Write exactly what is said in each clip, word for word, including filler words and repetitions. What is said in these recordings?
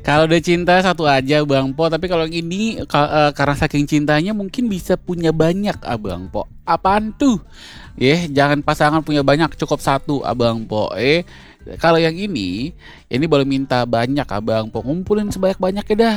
Kalau udah cinta satu aja Bang Po, tapi kalau yang ini ka- eh, karena saking cintanya mungkin bisa punya banyak Abang Po. Apaan tuh? Eh, jangan pasangan punya banyak, cukup satu Abang Po. Eh, kalau yang ini, ini boleh minta banyak Abang Po. Ngumpulin sebanyak-banyaknya dah.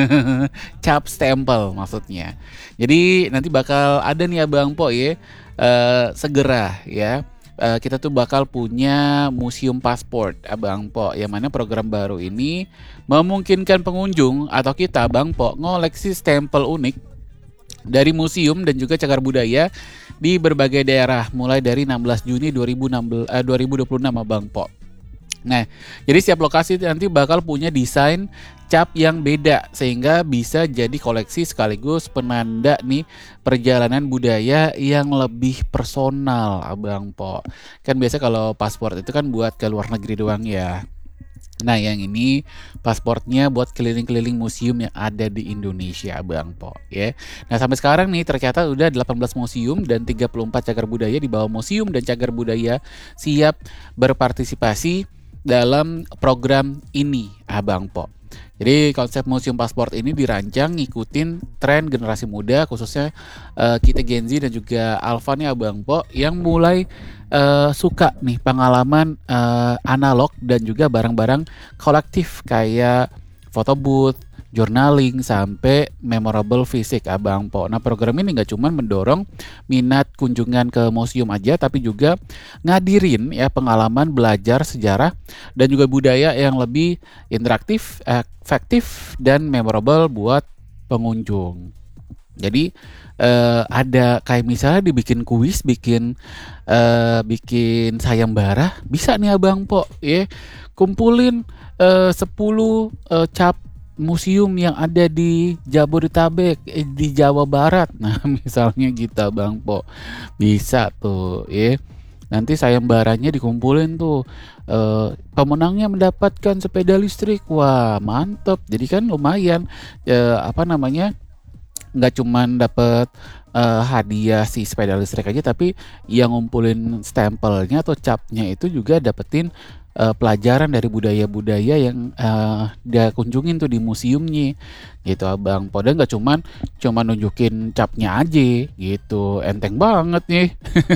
Cap stempel maksudnya. Jadi nanti bakal ada nih Abang Po ya. eh, segera ya. Eh, kita tuh bakal punya museum pasport Abang Po, yang mana program baru ini memungkinkan pengunjung atau kita Bang Po ngoleksi stempel unik dari museum dan juga cagar budaya di berbagai daerah mulai dari enam belas Juni dua ribu enam belas, eh, dua ribu dua puluh enam Bang Po. Nah, jadi setiap lokasi nanti bakal punya desain cap yang beda sehingga bisa jadi koleksi sekaligus penanda nih perjalanan budaya yang lebih personal Abang Po. Kan biasa kalau paspor itu kan buat ke luar negeri doang ya. Nah, yang ini pasportnya buat keliling-keliling museum yang ada di Indonesia, Bang Po, ya. Nah, sampai sekarang nih tercatat udah delapan belas museum dan tiga puluh empat cagar budaya di bawah museum dan cagar budaya siap berpartisipasi dalam program ini, Abang Po. Jadi konsep museum pasport ini dirancang ngikutin tren generasi muda khususnya eh, kita Gen Z dan juga Alpha nih Abang Po yang mulai eh, suka nih pengalaman eh, analog dan juga barang-barang kolektif kayak foto booth, journaling sampai memorable fisik Abang Po. Nah, program ini nggak cuma mendorong minat kunjungan ke museum aja, tapi juga ngadirin ya pengalaman belajar sejarah dan juga budaya yang lebih interaktif, efektif dan memorable buat pengunjung. Jadi eh, ada kayak misalnya dibikin kuis, bikin eh, bikin sayembara, bisa nih Abang Po ya. Kumpulin eh, sepuluh eh, cap museum yang ada di Jabodetabek, eh, di Jawa Barat. Nah, misalnya gitu Bang Po. Bisa tuh, ya. Nanti sayembaranya dikumpulin tuh. Eh, pemenangnya mendapatkan sepeda listrik. Wah, mantep. Jadi kan lumayan eh, apa namanya? Nggak cuman dapet eh, hadiah si sepeda listrik aja, tapi yang ngumpulin stempelnya atau capnya itu juga dapetin eh, pelajaran dari budaya-budaya yang eh, dia kunjungin tuh di museumnya gitu Abang Po. Dan nggak cuman cuman nunjukin capnya aja gitu, enteng banget nih.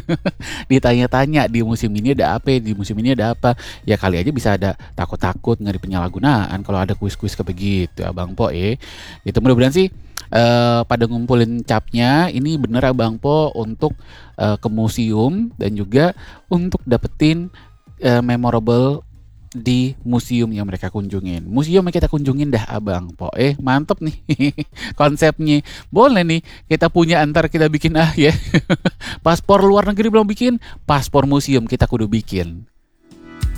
Ditanya-tanya di museum ini ada apa, di museum ini ada apa, ya kali aja bisa ada takut-takut nggak penyalahgunaan kalau ada kuis-kuis kayak begitu Abang Po ya. Itu mudah-mudahan sih eh, pada ngumpulin capnya ini bener Abang Po untuk eh, ke museum dan juga untuk dapetin eh, memorable di museum yang mereka kunjungin. Museum yang kita kunjungin dah Abang Po. Eh, mantep nih konsepnya. Boleh nih kita punya antar kita bikin ah ya. Paspor luar negeri belum bikin, paspor museum kita kudu bikin.